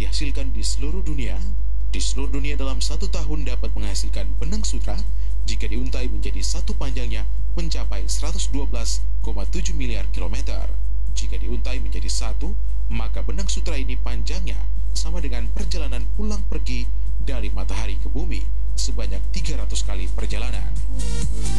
dihasilkan di seluruh dunia. Di seluruh dunia dalam 1 tahun dapat menghasilkan benang sutra jika diuntai menjadi satu panjangnya mencapai 112,7 miliar kilometer. Jika diuntai menjadi satu, maka benang sutra ini panjangnya sama dengan perjalanan pulang pergi dari matahari ke bumi sebanyak 300 kali perjalanan.